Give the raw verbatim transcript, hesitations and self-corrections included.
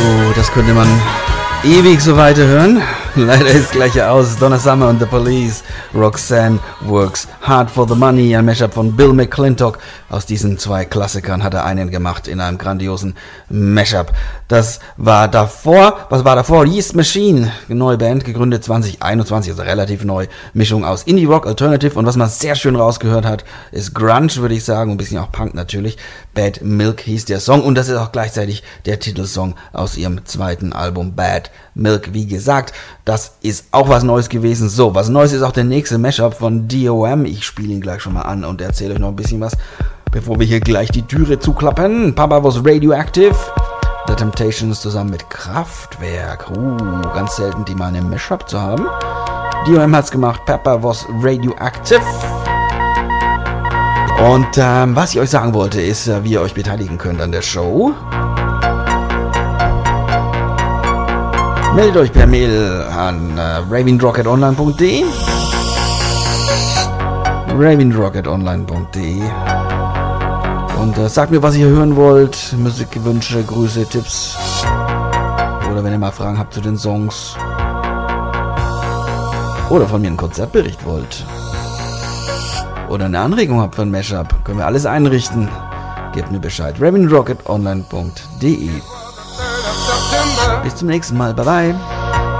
Oh, das könnte man ewig so weiterhören. Leider ist gleich aus. Donna Summer und The Police. Roxanne Works Hard for the Money. Ein Mashup von Bill McClintock. Aus diesen zwei Klassikern hat er einen gemacht in einem grandiosen Mashup. Das war davor, was war davor? Yeast Machine. Neue Band, gegründet zwanzig einundzwanzig, also relativ neu. Mischung aus Indie Rock, Alternative und was man sehr schön rausgehört hat, ist Grunge, würde ich sagen. Ein bisschen auch Punk natürlich. Bad Milk hieß der Song und das ist auch gleichzeitig der Titelsong aus ihrem zweiten Album Bad Milk. Wie gesagt, das ist auch was Neues gewesen. So, was Neues ist auch der nächste Mashup von D O M. Ich spiele ihn gleich schon mal an und erzähle euch noch ein bisschen was, bevor wir hier gleich die Türe zuklappen. Papa was Radioactive. The Temptations zusammen mit Kraftwerk. Uh, ganz selten, die mal einen Mashup zu haben. D O M hat's gemacht. Papa was Radioactive. Und ähm, was ich euch sagen wollte, ist, äh, wie ihr euch beteiligen könnt an der Show. Meldet euch per Mail an äh, ravindrock at online punkt de ravindrock at online punkt de und äh, sagt mir, was ihr hören wollt. Musikwünsche, Grüße, Tipps. Oder wenn ihr mal Fragen habt zu den Songs. Oder von mir einen Konzertbericht wollt. Oder eine Anregung habt für ein Mashup. Können wir alles einrichten. Gebt mir Bescheid. ravindrock at online punkt de. Bis zum nächsten Mal. Bye bye.